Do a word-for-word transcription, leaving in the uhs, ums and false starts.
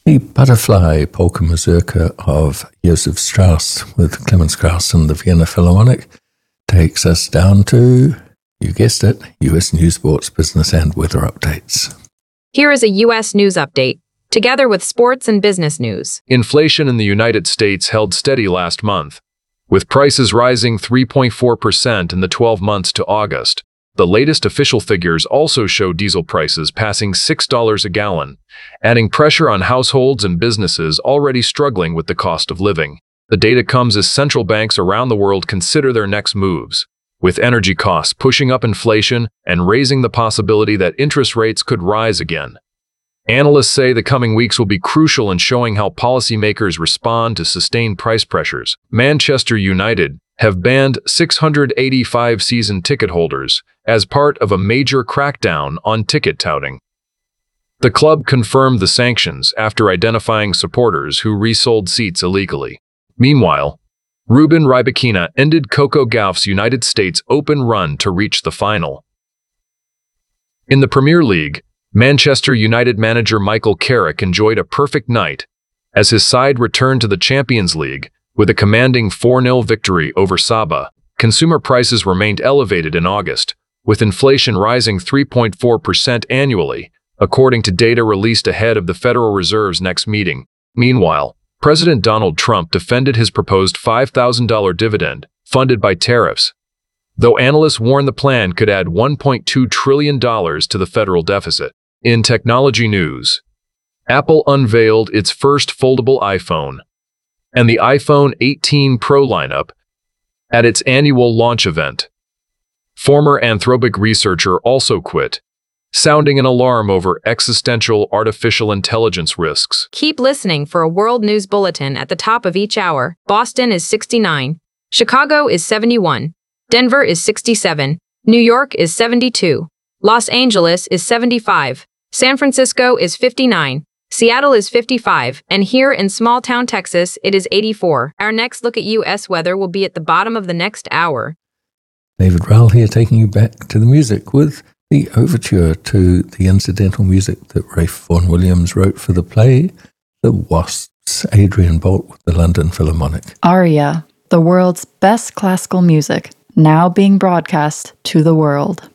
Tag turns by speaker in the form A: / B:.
A: The Butterfly polka mazurka of Josef Strauss with Clemens Krauss and the Vienna Philharmonic takes us down to, you guessed it, U S news, sports, business, and weather updates.
B: Here is a U S news update, together with sports and business news.
C: Inflation in the United States held steady last month, with prices rising three point four percent in the twelve months to August. The latest official figures also show diesel prices passing six dollars a gallon, adding pressure on households and businesses already struggling with the cost of living. The data comes as central banks around the world consider their next moves, with energy costs pushing up inflation and raising the possibility that interest rates could rise again. Analysts say the coming weeks will be crucial in showing how policymakers respond to sustained price pressures. Manchester United have banned six hundred eighty-five season ticket holders as part of a major crackdown on ticket touting. The club confirmed the sanctions after identifying supporters who resold seats illegally. Meanwhile, Ruben Rybakina ended Coco Gauff's United States Open run to reach the final. In the Premier League, Manchester United manager Michael Carrick enjoyed a perfect night as his side returned to the Champions League with a commanding four nil victory over Saba. Consumer prices remained elevated in August, with inflation rising three point four percent annually, according to data released ahead of the Federal Reserve's next meeting. Meanwhile, President Donald Trump defended his proposed five thousand dollars dividend, funded by tariffs, though analysts warn the plan could add one point two trillion dollars to the federal deficit. In technology news, Apple unveiled its first foldable iPhone and the iPhone eighteen Pro lineup at its annual launch event. Former Anthropic researcher also quit, sounding an alarm over existential artificial intelligence risks.
B: Keep listening for a world news bulletin at the top of each hour. Boston is sixty-nine, Chicago is seventy-one, Denver is sixty-seven, New York is seventy-two, Los Angeles is seventy-five, San Francisco is fifty-nine, Seattle is fifty-five, and here in small-town Texas, it is eighty-four. Our next look at U S weather will be at the bottom of the next hour.
A: David Rowell here, taking you back to the music with the overture to the incidental music that Ralph Vaughan Williams wrote for the play The Wasps, Adrian Bolt with the London Philharmonic.
D: Aria, the world's best classical music, now being broadcast to the world.